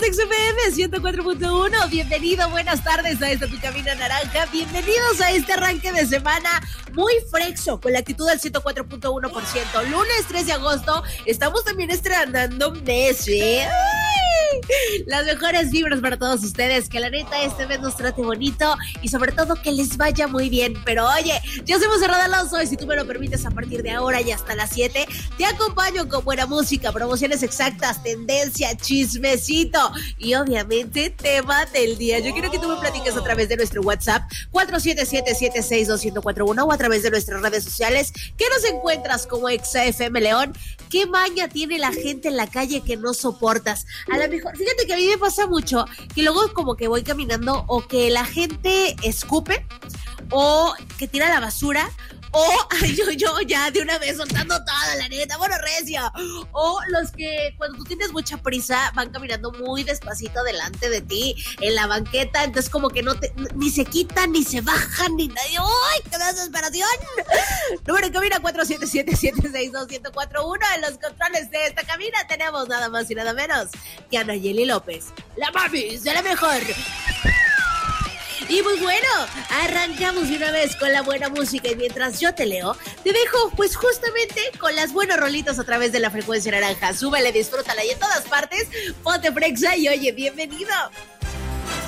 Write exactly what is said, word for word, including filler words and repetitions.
X F M ciento cuatro punto uno. Bienvenido, buenas tardes a esta tu camino naranja. Bienvenidos a este arranque de semana muy frexo, con la actitud del ciento cuatro punto uno por ciento. Lunes tres de agosto, estamos también estrenando mes, ¿eh? ¡Ay! Las mejores vibras para todos ustedes, que la neta este mes nos trate bonito y sobre todo que les vaya muy bien. Pero oye, ya hacemos cerrada las hoy, si tú me lo permites, a partir de ahora y hasta las siete, te acompaño con buena música, promociones exactas, tendencia, chismecito y obviamente tema del día. Yo quiero que tú me platiques a través de nuestro WhatsApp cuatro siete siete, siete seis dos, uno cuatro uno o a través de nuestras redes sociales, que nos encuentras como X F M León. ¿Qué maña tiene la gente en la calle que no soportas? A lo mejor, fíjate que a mí me pasa mucho que luego como que voy caminando o que la gente escupe o que tira la basura. O ay, yo, yo ya de una vez soltando toda la neta, bueno, recio. O los que cuando tú tienes mucha prisa van caminando muy despacito delante de ti en la banqueta, entonces como que no te, ni se quitan, ni se bajan, ni nadie. ¡Ay, qué desesperación! Número en cabina cuatro siete siete, siete seis dos, uno cuatro uno. En los controles de esta cabina tenemos nada más y nada menos que a Nayeli López, la mami de la mejor. Y pues bueno, arrancamos de una vez con la buena música y mientras yo te leo, te dejo pues justamente con las buenas rolitas a través de la frecuencia naranja. Súbele, disfrútala y en todas partes, ponte frexa y oye, bienvenido.